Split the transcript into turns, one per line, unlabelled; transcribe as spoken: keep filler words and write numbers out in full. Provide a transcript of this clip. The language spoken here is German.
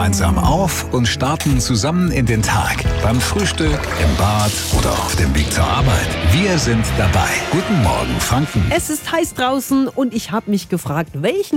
gemeinsam auf und starten zusammen in den Tag. Beim Frühstück, im Bad oder auf dem Weg zur Arbeit. Wir sind dabei. Guten Morgen, Franken.
Es ist heiß draußen und ich habe mich gefragt, welchen